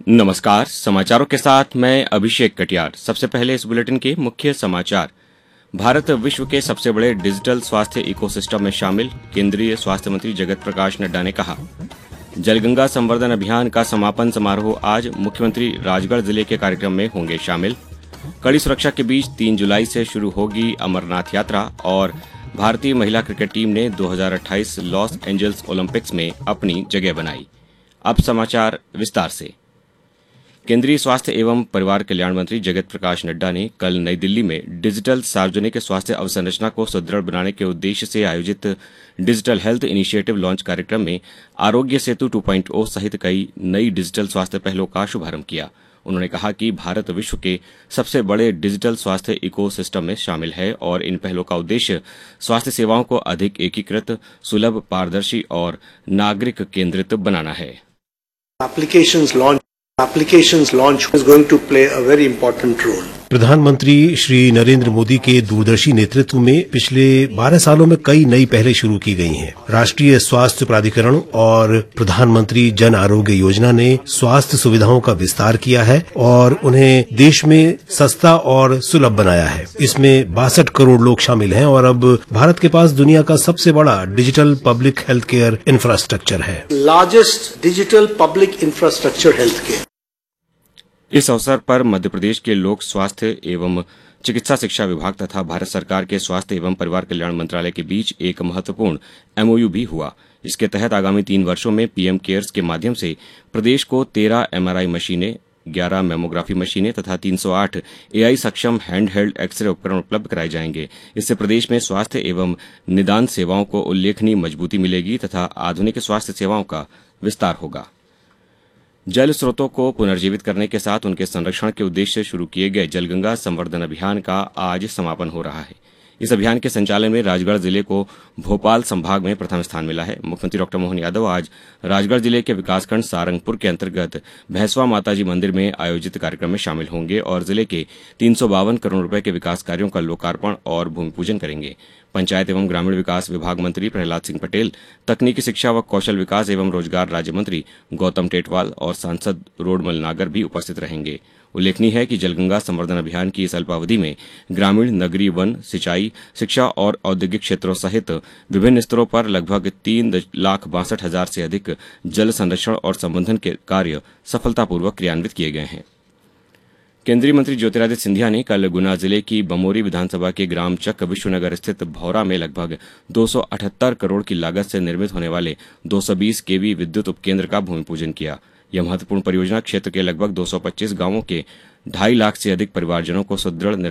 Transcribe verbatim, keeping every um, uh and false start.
नमस्कार, समाचारों के साथ मैं अभिषेक कटियार। सबसे पहले इस बुलेटिन के मुख्य समाचार। भारत विश्व के सबसे बड़े डिजिटल स्वास्थ्य इकोसिस्टम में शामिल, केंद्रीय स्वास्थ्य मंत्री जगत प्रकाश नड्डा ने कहा। जलगंगा संवर्धन अभियान का समापन समारोह आज, मुख्यमंत्री राजगढ़ जिले के कार्यक्रम में होंगे शामिल। कड़ी सुरक्षा के बीच तीन जुलाई से शुरू होगी अमरनाथ यात्रा। और भारतीय महिला क्रिकेट टीम ने दो हज़ार अट्ठाईस लॉस एंजल्स ओलंपिक्स में अपनी जगह बनाई। अब समाचार विस्तार से। केंद्रीय स्वास्थ्य एवं परिवार कल्याण मंत्री जगत प्रकाश नड्डा ने कल नई दिल्ली में डिजिटल सार्वजनिक स्वास्थ्य अवसंरचना को सुदृढ़ बनाने के उद्देश्य से आयोजित डिजिटल हेल्थ इनिशिएटिव लॉन्च कार्यक्रम में आरोग्य सेतु टू पॉइंट ओ सहित कई नई डिजिटल स्वास्थ्य पहलों का शुभारंभ किया। उन्होंने कहा कि भारत विश्व के सबसे बड़े डिजिटल स्वास्थ्य इको सिस्टम में शामिल है और इन पहलों का उद्देश्य स्वास्थ्य सेवाओं को अधिक एकीकृत, सुलभ, पारदर्शी और नागरिक केंद्रित बनाना है। Applications launch Applications launch is going to play a very important role. प्रधानमंत्री श्री नरेंद्र मोदी के दूरदर्शी नेतृत्व में पिछले बारह सालों में कई नई पहलें शुरू की गई हैं। राष्ट्रीय स्वास्थ्य प्राधिकरण और प्रधानमंत्री जन आरोग्य योजना ने स्वास्थ्य सुविधाओं का विस्तार किया है और उन्हें देश में सस्ता और सुलभ बनाया है। इसमें बासठ करोड़ लोग शामिल हैं और अब भारत के पास दुनिया का सबसे बड़ा digital public health care infrastructure है। Largest digital public infrastructure health care. इस अवसर पर मध्य प्रदेश के लोक स्वास्थ्य एवं चिकित्सा शिक्षा विभाग तथा भारत सरकार के स्वास्थ्य एवं परिवार कल्याण मंत्रालय के बीच एक महत्वपूर्ण एमओयू भी हुआ। इसके तहत आगामी तीन वर्षों में पीएम केयर्स के माध्यम से प्रदेश को तेरह एमआरआई मशीनें, ग्यारह मेमोग्राफी मशीनें तथा तीन सौ आठ एआई सक्षम हैंडहेल्ड एक्सरे उपकरण उपलब्ध कराए जाएंगे। इससे प्रदेश में स्वास्थ्य एवं निदान सेवाओं को उल्लेखनीय मजबूती मिलेगी तथा आधुनिक स्वास्थ्य सेवाओं का विस्तार होगा। जल स्रोतों को पुनर्जीवित करने के साथ उनके संरक्षण के उद्देश्य से शुरू किए गए जलगंगा संवर्धन अभियान का आज समापन हो रहा है। इस अभियान के संचालन में राजगढ़ जिले को भोपाल संभाग में प्रथम स्थान मिला है। मुख्यमंत्री डॉक्टर मोहन यादव आज राजगढ़ जिले के विकासखंड सारंगपुर के अंतर्गत भैंसवा माताजी मंदिर में आयोजित कार्यक्रम में शामिल होंगे और जिले के तीन सौ बावन करोड़ रुपए के विकास कार्यों का लोकार्पण और भूमि पूजन करेंगे। पंचायत एवं ग्रामीण विकास विभाग मंत्री प्रहलाद सिंह पटेल, तकनीकी शिक्षा व कौशल विकास एवं रोजगार राज्य मंत्री गौतम टेटवाल और सांसद रोडमल नागर भी उपस्थित रहेंगे। उल्लेखनीय है कि जलगंगा संवर्धन अभियान की इस अल्पावधि में ग्रामीण, नगरीय, वन, सिंचाई, शिक्षा और औद्योगिक क्षेत्रों सहित विभिन्न स्तरों पर लगभग तीन लाख बासठ हजार से अधिक जल संरक्षण और संबंधन के कार्य सफलतापूर्वक क्रियान्वित किए गए हैं। केंद्रीय मंत्री ज्योतिरादित्य सिंधिया ने कल गुना जिले की बमोरी विधानसभा के ग्राम चक विश्वनगर स्थित भौरा में लगभग दो सौ अठहत्तर करोड़ की लागत से निर्मित होने वाले दो सौ बीस केवी विद्युत उपकेंद्र का भूमि पूजन किया। यह महत्वपूर्ण परियोजना क्षेत्र के लगभग दो सौ पच्चीस गांवों के ढाई लाख से अधिक परिवारजनों को सुदृढ़